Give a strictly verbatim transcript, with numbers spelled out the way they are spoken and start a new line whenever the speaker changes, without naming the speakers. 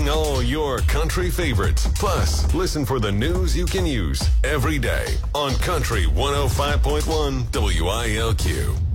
playing all your country favorites. Plus, listen for the news you can use every day on Country one oh five point one W I L Q.